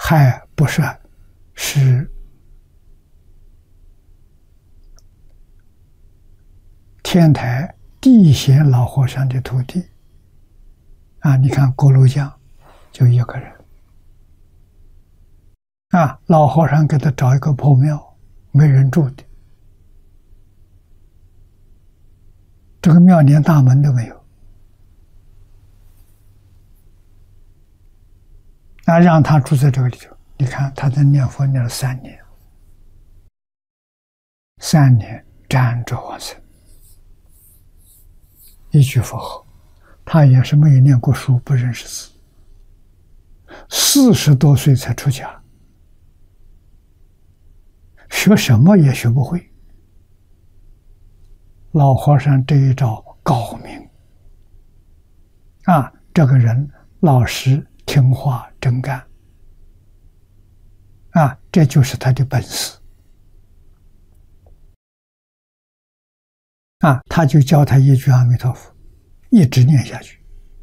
还不算是天台地贤老和尚的徒弟啊。你看锅炉匠就一个人啊，老和尚给他找一个破庙，没人住的，这个庙连大门都没有，那让他住在这个里头。你看他在念佛念了3年，3年辗转往生，一句佛号，他也是没有念过书，不认识字，40多岁才出家，学什么也学不会。老和尚这一招高明啊，这个人老实听话真干啊，这就是他的本事啊。他就教他一句阿弥陀佛，一直念下去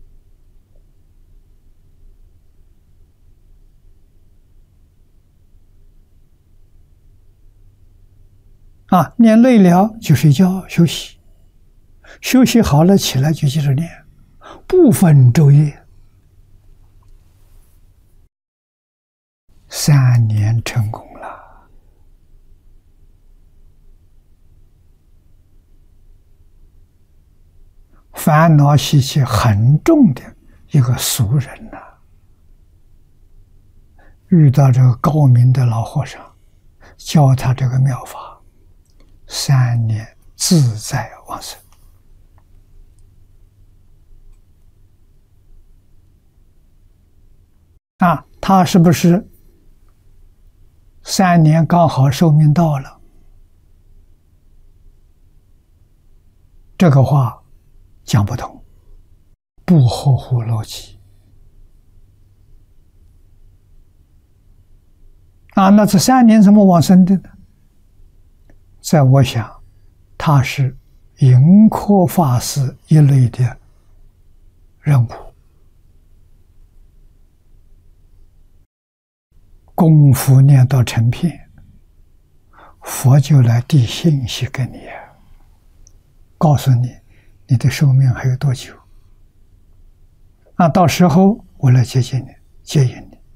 啊。念累了就睡觉休息，休息好了起来就接着念，不分昼夜。3年成功了。烦恼习气很重的一个俗人呐，遇到这个高明的老和尚，教他这个妙法，3年自在往生啊。他是不是3年刚好寿命到了？这个话讲不通，不合乎逻辑啊。那这3年怎么往生的呢？在我想，他是迎科法师一类的任务，功夫念到成片，佛就来递信息给你，告诉你你的寿命还有多久啊？到时候我来接近你，接引你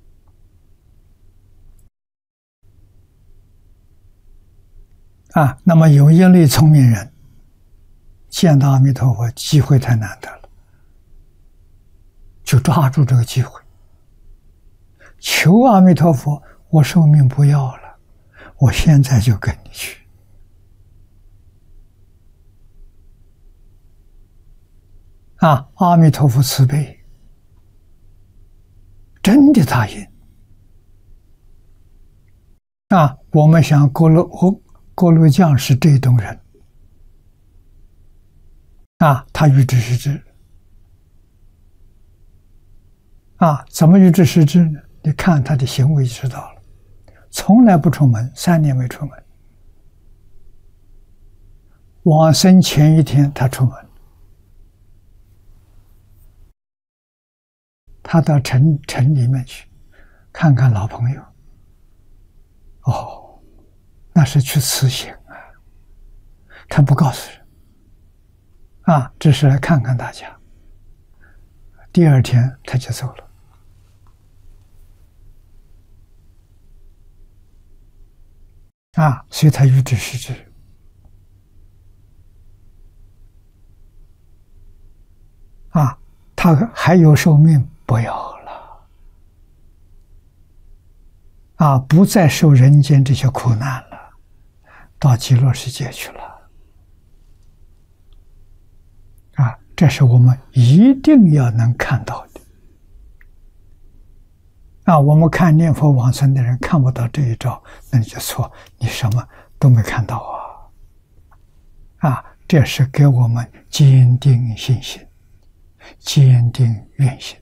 啊。那么有一类聪明人，见到阿弥陀佛机会太难得了，就抓住这个机会，求阿弥陀佛，我寿命不要了，我现在就跟你去啊。阿弥陀佛慈悲，真的答应啊。我们想锅炉匠是这种人啊，他预知是知啊。怎么预知是知呢？你看他的行为就知道了，从来不出门，3年没出门，往生前一天他出门，他到城里面去看看老朋友。哦，那是去辞行啊，他不告诉人啊，只是来看看大家。第2天他就走了啊，所以他预知是知啊。他还有寿命不要了啊，不再受人间这些苦难了，到极乐世界去了啊。这是我们一定要能看到的啊。我们看念佛往生的人看不到这一招，那你就错，你什么都没看到啊。这是给我们坚定信心，坚定愿心。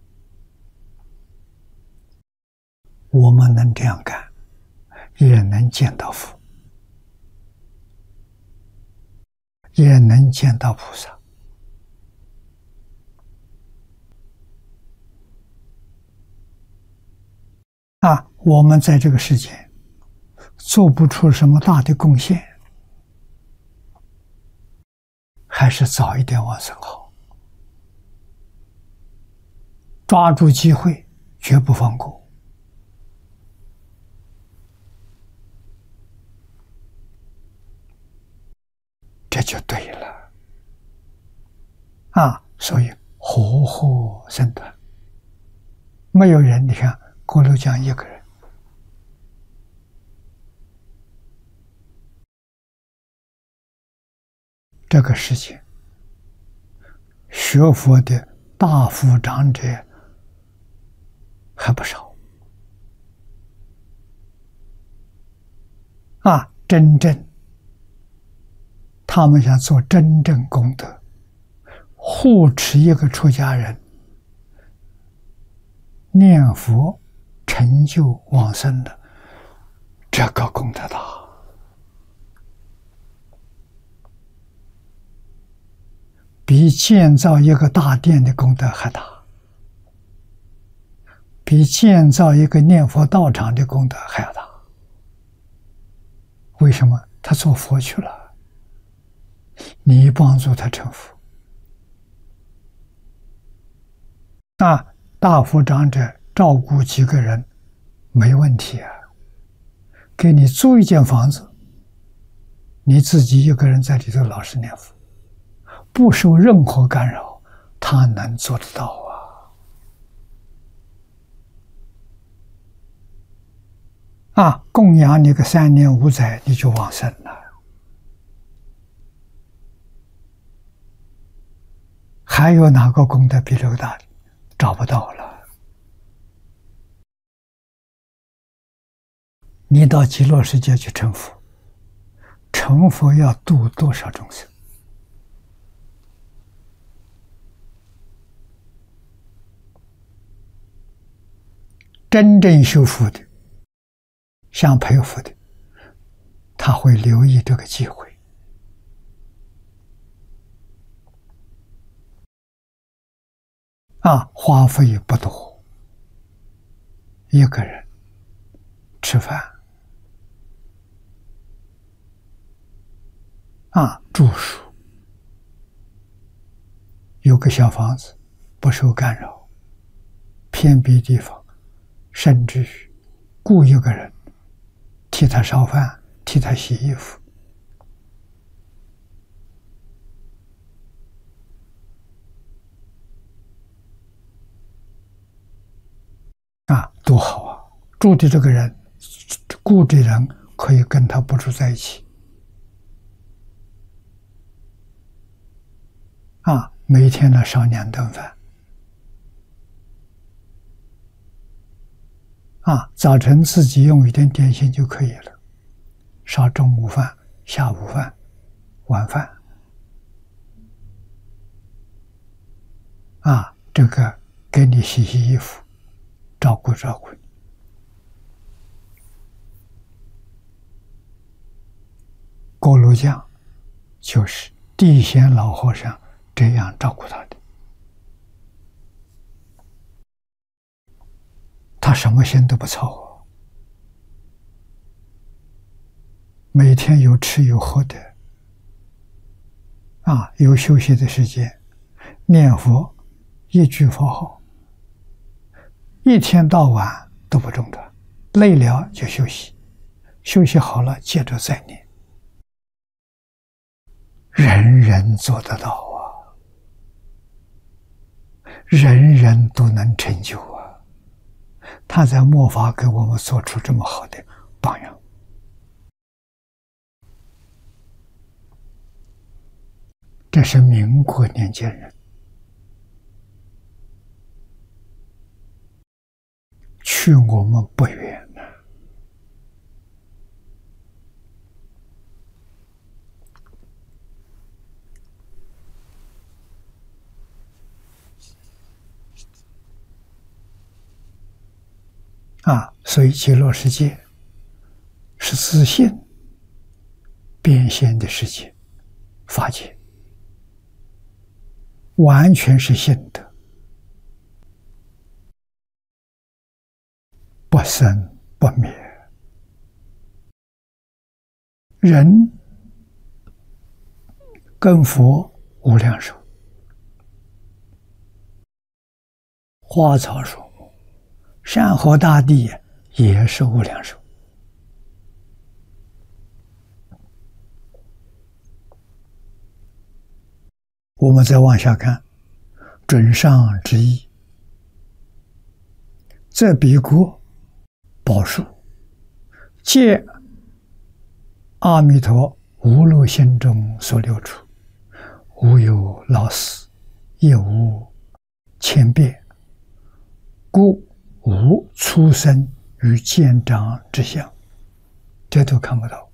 我们能这样干，也能见到佛，也能见到菩萨。 我们在这个世界做不出什么大的贡献，还是早一点往生好。抓住机会，绝不放过。这就对了啊！所以活活生团，没有人，你看锅炉匠一个人，这个事情，学佛的大富长者还不少啊！真正他们想做真正功德，护持一个出家人念佛成就往生的，这个功德大，比建造一个大殿的功德还大，比建造一个念佛道场的功德还要大。为什么？他做佛去了，你帮助他成佛。那大富长者照顾几个人没问题啊，给你租一间房子，你自己一个人在里头老实念佛，不受任何干扰，他能做得到啊！供养你个3年5载，你就往生了。还有哪个功德比这个大的？找不到了。你到极乐世界去成佛，成佛要度多少众生？真正修福的，想培福的，他会留意这个机会。花费不多，一个人吃饭住宿，有个小房子，不受干扰，偏僻地方，甚至于雇一个人替他烧饭，替他洗衣服，多好啊！住的这个人，雇的人可以跟他不住在一起，每天呢烧2顿饭，早晨自己用一点点心就可以了，烧中午饭、下午饭、晚饭，这个给你洗洗衣服，照顾照顾你。锅炉匠就是地仙老和尚这样照顾他的，他什么心都不操，每天有吃有喝的，有休息的时间，念佛一句佛号，一天到晚都不中断，累了就休息，休息好了接着再念，人人做得到人人都能成就他在末法给我们做出这么好的榜样。这是民国年间人，去我们不远所以极乐世界是自信变现的世界，法界完全是信德，不生不灭。人跟佛无量寿，花草树木、山河大地也是无量寿。我们再往下看，准上之意，则彼国宝树，皆阿弥陀无漏心中所留处，无有老死，也无千变，故无出生与见长之相，这都看不到。